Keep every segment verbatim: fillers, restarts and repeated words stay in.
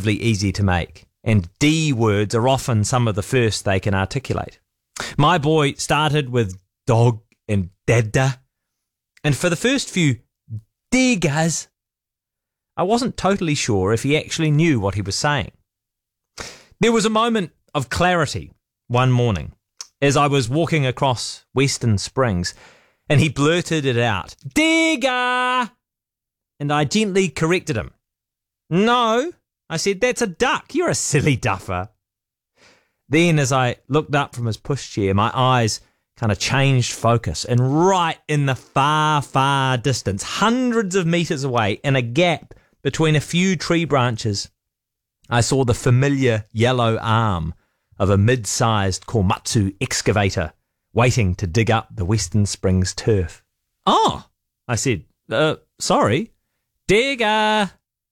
relatively easy to make, and D words are often some of the first they can articulate. My boy started with dog and dada, and for the first few diggers, I wasn't totally sure if he actually knew what he was saying. There was a moment of clarity one morning as I was walking across Western Springs, and he blurted it out, digger, and I gently corrected him. No, I said, that's a duck. You're a silly duffer. Then as I looked up from his pushchair, my eyes kind of changed focus, and right in the far, far distance, hundreds of metres away, in a gap between a few tree branches, I saw the familiar yellow arm of a mid-sized Komatsu excavator waiting to dig up the Western Springs turf. Oh, I said, uh, sorry, digger.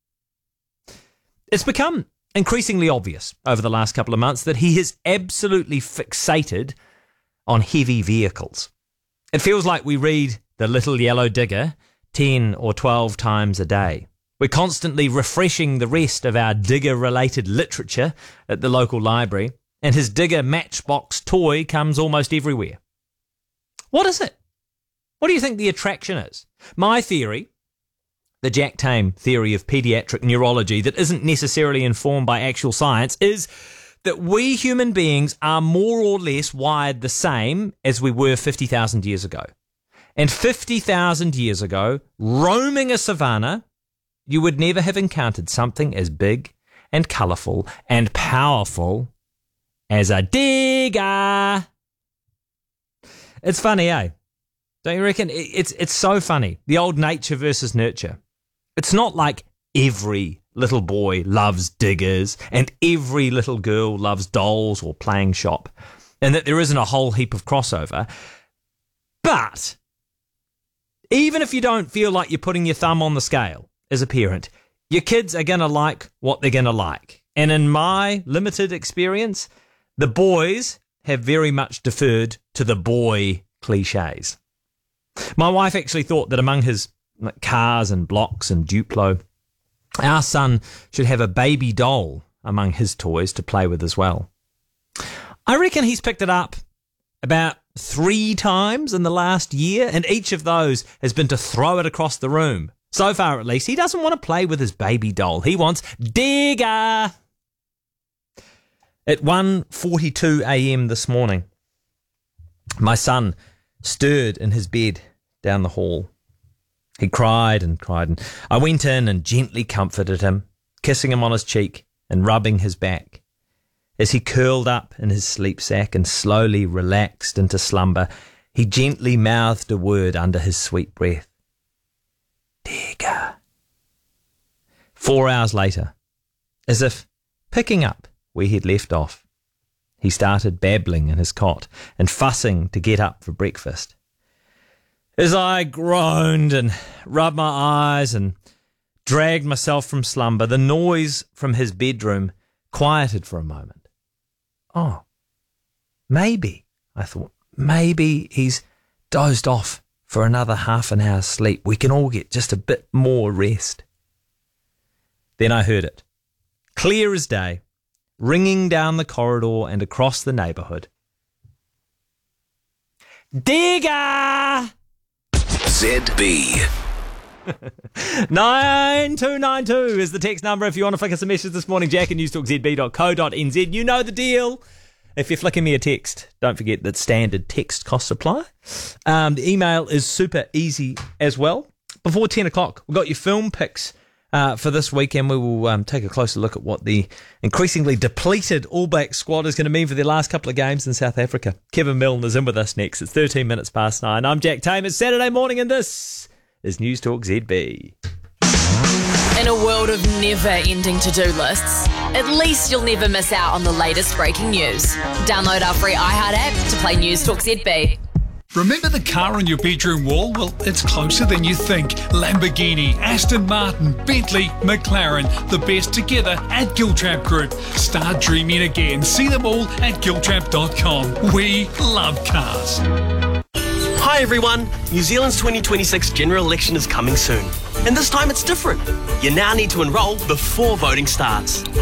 It's become increasingly obvious over the last couple of months that he is absolutely fixated on heavy vehicles. It feels like we read The Little Yellow Digger ten or twelve times a day. We're constantly refreshing the rest of our digger-related literature at the local library, and his digger matchbox toy comes almost everywhere. What is it? What do you think the attraction is? My theory, the Jack Tame theory of paediatric neurology that isn't necessarily informed by actual science, is that we human beings are more or less wired the same as we were fifty thousand years ago. And fifty thousand years ago, roaming a savannah, you would never have encountered something as big and colourful and powerful as a digger. It's funny, eh? Don't you reckon? It's, it's so funny. The old nature versus nurture. It's not like every little boy loves diggers and every little girl loves dolls or playing shop, and that there isn't a whole heap of crossover. But even if you don't feel like you're putting your thumb on the scale as a parent, your kids are going to like what they're going to like. And in my limited experience, the boys have very much deferred to the boy cliches. My wife actually thought that among his like, cars and blocks and Duplo, our son should have a baby doll among his toys to play with as well. I reckon he's picked it up about three times in the last year, and each of those has been to throw it across the room. So far, at least, he doesn't want to play with his baby doll. He wants digger. At one forty-two a.m. this morning, my son stirred in his bed down the hall. He cried and cried, and I went in and gently comforted him, kissing him on his cheek and rubbing his back. As he curled up in his sleep sack and slowly relaxed into slumber, he gently mouthed a word under his sweet breath. Digger. Four hours later, as if picking up where he'd left off, he started babbling in his cot and fussing to get up for breakfast. As I groaned and rubbed my eyes and dragged myself from slumber, the noise from his bedroom quieted for a moment. Oh, maybe, I thought, maybe he's dozed off for another half an hour's sleep. We can all get just a bit more rest. Then I heard it, clear as day, ringing down the corridor and across the neighbourhood. Digger! Z B. nine two nine two is the text number if you want to flick us a message this morning. Jack at newstalk z b dot co dot n z. You know the deal. If you're flicking me a text, don't forget that standard text costs apply. Um, the email is super easy as well. Before ten o'clock, we've got your film picks uh, for this weekend. We will um, take a closer look at what the increasingly depleted All Black squad is going to mean for their last couple of games in South Africa. Kevin Milne is in with us next. It's thirteen minutes past nine. I'm Jack Tame. It's Saturday morning and this is Newstalk Z B. In a world of never-ending to-do lists, at least you'll never miss out on the latest breaking news. Download our free iHeart app to play Newstalk Z B. Remember the car on your bedroom wall? Well, it's closer than you think. Lamborghini, Aston Martin, Bentley, McLaren, the best together at Giltrap Group. Start dreaming again. See them all at giltrap dot com. We love cars. Hi everyone, New Zealand's twenty twenty-six general election is coming soon. And this time it's different. You now need to enrol before voting starts.